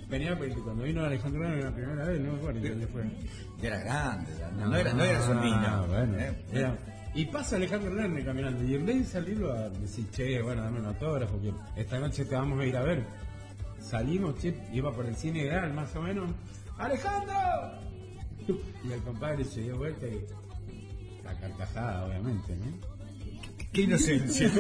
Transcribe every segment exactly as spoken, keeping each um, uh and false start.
venía cuando vino Alejandro Lerner la primera vez, no me acuerdo qué fue. Era grande, no, no era, no era Solmino. Bueno, ¿eh? Era, y pasa Alejandro Lerner caminando, y en vez de salirlo a decir, che, bueno, dame un autógrafo, que esta noche te vamos a ir a ver. Salimos, che, iba por el cine ideal, más o menos. ¡Alejandro! Y el compadre se dio vuelta y la carcajada, obviamente, ¿no? ¡Qué inocencia!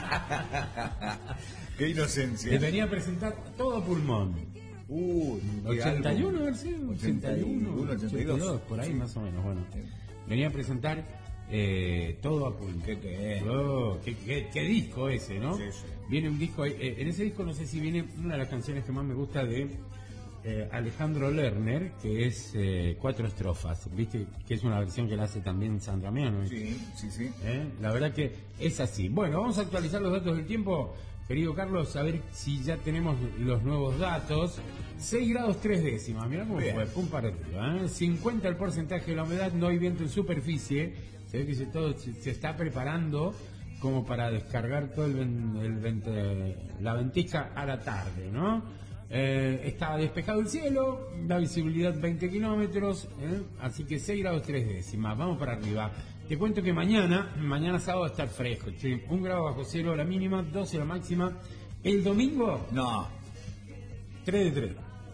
¡Qué inocencia! Le venía a presentar todo pulmón. Uh, ochenta y uno, a ver si, ochenta y uno, ochenta y dos, por ahí más o menos, bueno. Venía a presentar eh, todo a pulmón. ¿Qué, qué? Oh, qué, qué, qué disco ese, ¿no? Sí, sí. Viene un disco, eh, en ese disco no sé si viene una de las canciones que más me gusta de eh, Alejandro Lerner, que es eh, Cuatro Estrofas, viste que es una versión que la hace también Sandra Miano. Sí, sí, sí. ¿Eh? La verdad que es así. Bueno, vamos a actualizar los datos del tiempo, querido Carlos, a ver si ya tenemos los nuevos datos. seis grados tres décimas, mirá cómo Bien. fue, pum para arriba, ¿eh? cincuenta el porcentaje de la humedad, no hay viento en superficie, se ve que se, todo, se, se está preparando como para descargar todo el, ven- el vente- la ventisca a la tarde, ¿no? Eh, está despejado el cielo, la visibilidad veinte kilómetros, ¿eh? Así que seis grados tres décimas, vamos para arriba. Te cuento que mañana, mañana sábado va a estar fresco, che, un grado bajo cero la mínima, doce la máxima. El domingo, No, tres de tres.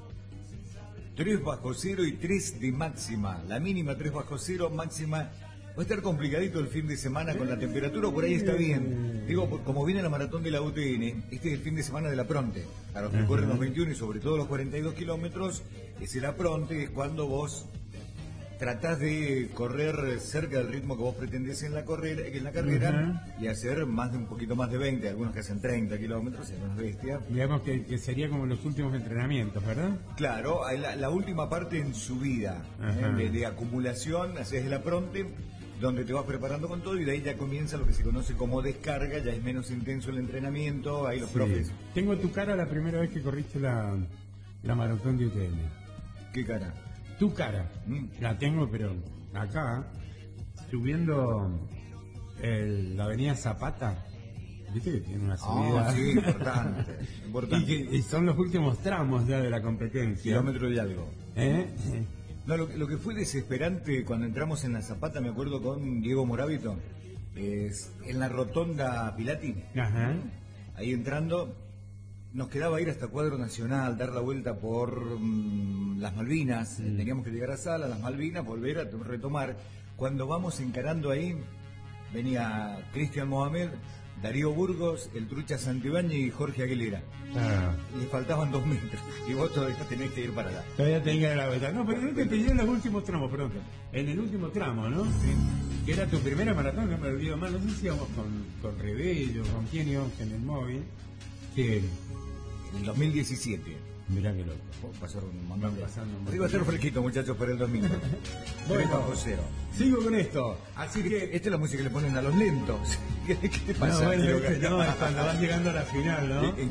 tres bajo cero y tres de máxima. La mínima tres bajo cero, máxima. Va a estar complicadito el fin de semana con la temperatura, por ahí está bien. Digo, por- como viene la maratón de la U T N, este es el fin de semana de la Pronte. A los que corren los veintiuno y sobre todo los cuarenta y dos kilómetros, es el Apronte, es cuando vos tratás de correr cerca del ritmo que vos pretendés en la, correr, en la carrera y hacer más de un poquito más de veinte, algunos que hacen treinta kilómetros, es una bestia. Digamos que, que sería como los últimos entrenamientos, ¿verdad? Claro, la, la última parte en subida, Ajá. ¿eh? de, de acumulación, haces el apronte, donde te vas preparando con todo y de ahí ya comienza lo que se conoce como descarga, ya es menos intenso el entrenamiento, ahí los Sí. profes. Tengo tu cara la primera vez que corriste la, la maratón de U T N. ¿Qué cara? Tu cara, Mm. la tengo, pero acá, subiendo el- la avenida Zapata, viste que tiene una subida. Ah, sí, importante, y, importante. que, y son los últimos tramos ya de la competencia. Kilómetro y algo. ¿Eh? No, lo, que- lo que fue desesperante cuando entramos en la Zapata, me acuerdo con Diego Moravito, es en la rotonda Pilati, Ajá. ahí entrando, nos quedaba ir hasta Cuadro Nacional, dar la vuelta por mm, las Malvinas, Mm. teníamos que llegar a Sala, las Malvinas, volver a to- retomar. Cuando vamos encarando ahí, venía Cristian Mohamed, Darío Burgos, el Trucha Santibáñez y Jorge Aguilera. Ah, Le faltaban dos metros y vos todavía tenés que ir para allá. todavía tenía que dar la vuelta. No, pero yo te pillé en los últimos tramos, perdón. En el último tramo, ¿no? Que era tu primera maratón, no me olvido mal. No sé si íbamos con, con Rebello, con quién íbamos en el móvil. Que, En el dos mil diecisiete. mirá que loco. Oh, pasaron un montón Van de... pasando un Así montón va a ser de- fresquito, muchachos, para el domingo. Tres bajo cero. Sigo con esto. Así que... Esta es la música que le ponen a los lentos. ¿Qué, qué te pasa? No, bueno, Quiero este, ganar. no, es cuando vas llegando a la final, ¿no? En,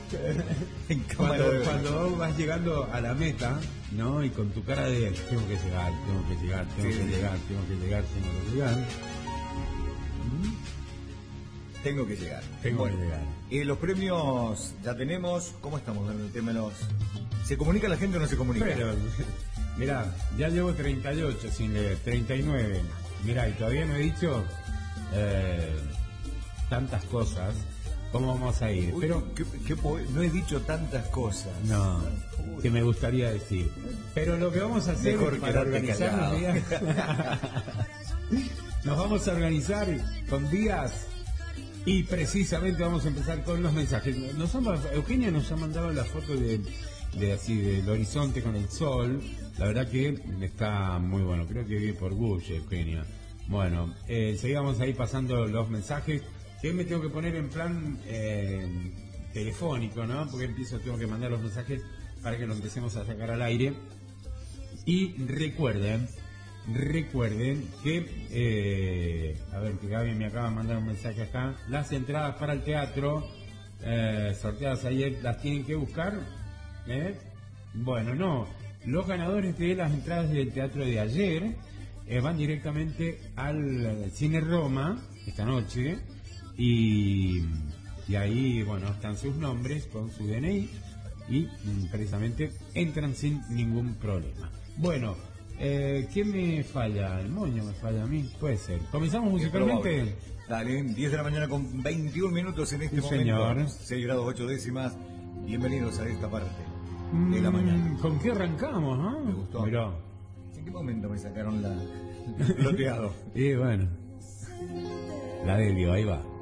en cámara Cuando, de- cuando vos vas llegando a la meta, ¿no? Y con tu cara de tengo que llegar, tengo que llegar, tengo Sí, que sí. llegar, tengo que llegar, tengo que llegar. Tengo que llegar. Tengo Bueno, que llegar. eh, los premios ya tenemos. ¿Cómo estamos en el tema de los...? ¿Se comunica la gente o no se comunica? Pero, mirá, ya llevo treinta y ocho sin leer, treinta y nueve. Mirá, y todavía no he dicho eh, tantas cosas. ¿Cómo vamos a ir? Uy, Pero qué- qué po- no he dicho tantas cosas. no, que me gustaría decir. Pero lo que vamos a hacer Mejor es para quedarte organizar los días. Nos vamos a organizar con días y precisamente vamos a empezar con los mensajes. Nos han- Eugenia nos ha mandado la foto de, de así del horizonte con el sol. La verdad que está muy bueno. Creo que vive por Bush, Eugenia. Bueno, eh, seguimos ahí pasando los mensajes. Que me tengo que poner en plan eh, telefónico, ¿no? Porque empiezo, tengo que mandar los mensajes para que los empecemos a sacar al aire. Y recuerden, recuerden que, eh, a ver, que Gaby me acaba de mandar un mensaje acá. Las entradas para el teatro, eh, sorteadas ayer, las tienen que buscar. ¿eh? Bueno, no. Los ganadores de las entradas del teatro de ayer eh, van directamente al Cine Roma esta noche. Y, y ahí, bueno, están sus nombres con su D N I. y mm, precisamente entran sin ningún problema. Bueno, eh, ¿qué me falla? ¿El moño me falla a mí? Puede ser. ¿Comenzamos musicalmente? Dale, diez de la mañana con veintiún minutos en este Sí, momento. señor. seis grados ocho décimas. Bienvenidos a esta parte de Mm, la mañana. ¿Con qué arrancamos? ¿No? Me gustó. Mirá. ¿En qué momento me sacaron la loteado? Y bueno, la de Dios, ahí va.